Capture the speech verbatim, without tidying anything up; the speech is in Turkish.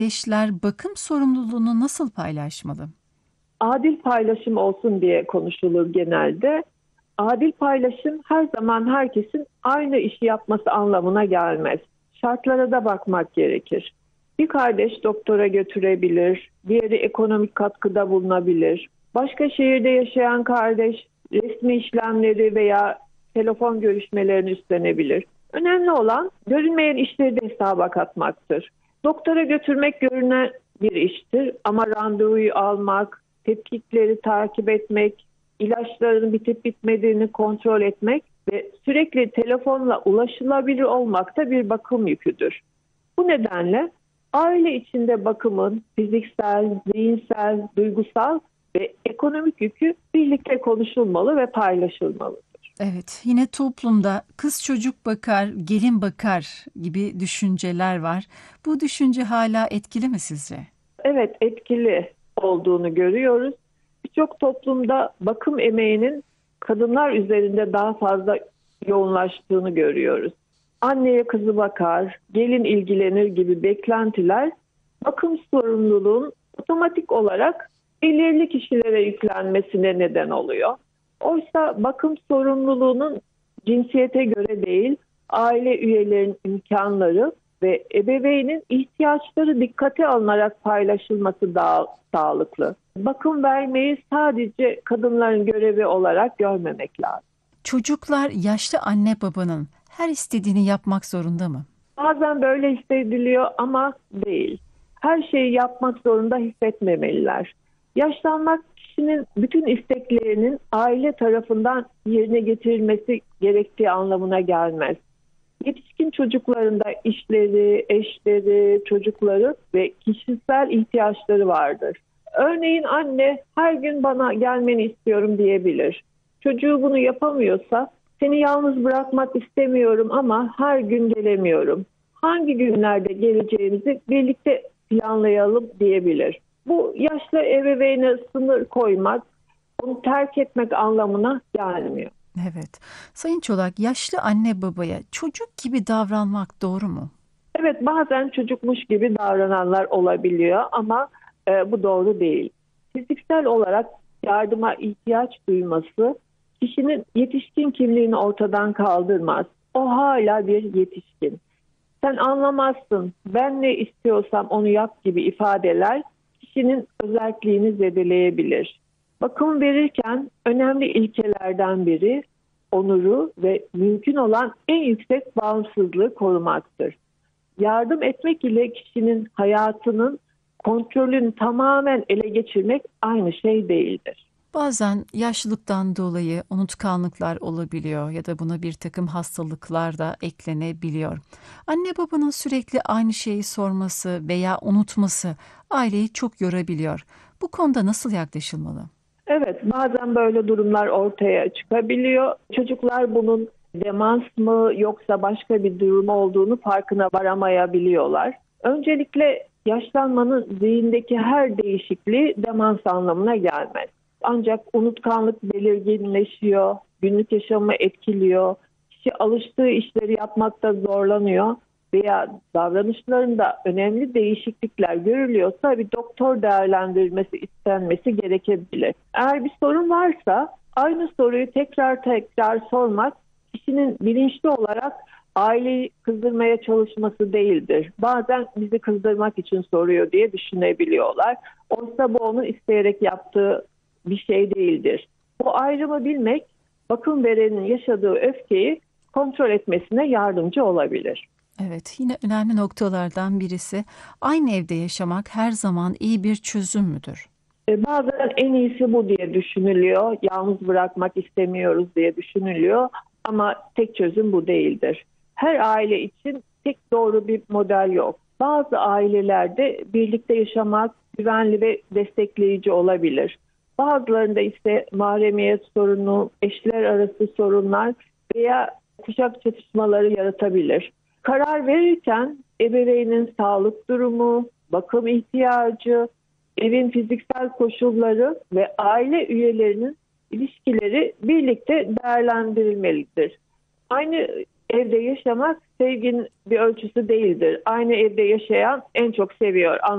Eşler bakım sorumluluğunu nasıl paylaşmalı? Adil paylaşım olsun diye konuşulur genelde. Adil paylaşım her zaman herkesin aynı işi yapması anlamına gelmez. Şartlara da bakmak gerekir. Bir kardeş doktora götürebilir, diğeri ekonomik katkıda bulunabilir. Başka şehirde yaşayan kardeş resmi işlemleri veya telefon görüşmelerini üstlenebilir. Önemli olan görünmeyen işleri de hesaba katmaktır. Doktora götürmek görünen bir iştir ama randevuyu almak, tetkikleri takip etmek, ilaçların bitip bitmediğini kontrol etmek ve sürekli telefonla ulaşılabilir olmak da bir bakım yüküdür. Bu nedenle aile içinde bakımın fiziksel, zihinsel, duygusal ve ekonomik yükü birlikte konuşulmalı ve paylaşılmalı. Evet, yine toplumda kız çocuk bakar, gelin bakar gibi düşünceler var. Bu düşünce hala etkili mi sizce? Evet, etkili olduğunu görüyoruz. Birçok toplumda bakım emeğinin kadınlar üzerinde daha fazla yoğunlaştığını görüyoruz. Anneye kızı bakar, gelin ilgilenir gibi beklentiler bakım sorumluluğun otomatik olarak belirli kişilere yüklenmesine neden oluyor. Oysa bakım sorumluluğunun cinsiyete göre değil, aile üyelerinin imkanları ve ebeveynin ihtiyaçları dikkate alınarak paylaşılması daha sağlıklı. Bakım vermeyi sadece kadınların görevi olarak görmemek lazım. Çocuklar yaşlı anne babanın her istediğini yapmak zorunda mı? Bazen böyle hissediliyor ama değil. Her şeyi yapmak zorunda hissetmemeliler. Yaşlanmak kişinin bütün isteklerinin aile tarafından yerine getirilmesi gerektiği anlamına gelmez. Yetişkin çocuklarında işleri, eşleri, çocukları ve kişisel ihtiyaçları vardır. Örneğin anne her gün bana gelmeni istiyorum diyebilir. Çocuğu bunu yapamıyorsa seni yalnız bırakmak istemiyorum ama her gün gelemiyorum. Hangi günlerde geleceğimizi birlikte planlayalım diyebilir. Bu yaşlı ebeveyne sınır koymak, onu terk etmek anlamına gelmiyor. Evet. Sayın Çolak, yaşlı anne babaya çocuk gibi davranmak doğru mu? Evet, bazen çocukmuş gibi davrananlar olabiliyor ama e, bu doğru değil. Fiziksel olarak yardıma ihtiyaç duyması kişinin yetişkin kimliğini ortadan kaldırmaz. O hala bir yetişkin. Sen anlamazsın, ben ne istiyorsam onu yap gibi ifadeler kişinin özelliğini zedeleyebilir. Bakım verirken önemli ilkelerden biri onuru ve mümkün olan en yüksek bağımsızlığı korumaktır. Yardım etmek ile kişinin hayatının kontrolünü tamamen ele geçirmek aynı şey değildir. Bazen yaşlılıktan dolayı unutkanlıklar olabiliyor ya da buna bir takım hastalıklar da eklenebiliyor. Anne babanın sürekli aynı şeyi sorması veya unutması aileyi çok yorabiliyor. Bu konuda nasıl yaklaşılmalı? Evet, bazen böyle durumlar ortaya çıkabiliyor. Çocuklar bunun demans mı yoksa başka bir durum olduğunu farkına varamayabiliyorlar. Öncelikle yaşlanmanın zihindeki her değişikliği demans anlamına gelmez. Ancak unutkanlık belirginleşiyor, günlük yaşamı etkiliyor, kişi alıştığı işleri yapmakta zorlanıyor veya davranışlarında önemli değişiklikler görülüyorsa bir doktor değerlendirmesi istenmesi gerekebilir. Eğer bir sorun varsa aynı soruyu tekrar tekrar sormak kişinin bilinçli olarak aileyi kızdırmaya çalışması değildir. Bazen bizi kızdırmak için soruyor diye düşünebiliyorlar. Oysa bu onun isteyerek yaptığı bir şey değildir. Bu ayrımı bilmek bakım verenin yaşadığı öfkeyi kontrol etmesine yardımcı olabilir. Evet, yine önemli noktalardan birisi aynı evde yaşamak her zaman iyi bir çözüm müdür? E, bazen en iyisi bu diye düşünülüyor. Yalnız bırakmak istemiyoruz diye düşünülüyor. Ama tek çözüm bu değildir. Her aile için tek doğru bir model yok. Bazı ailelerde birlikte yaşamak güvenli ve destekleyici olabilir. Bazılarında ise mahremiyet sorunu, eşler arası sorunlar veya kuşak çatışmaları yaratabilir. Karar verirken ebeveynin sağlık durumu, bakım ihtiyacı, evin fiziksel koşulları ve aile üyelerinin ilişkileri birlikte değerlendirilmelidir. Aynı evde yaşamak sevginin bir ölçüsü değildir. Aynı evde yaşayan en çok seviyor.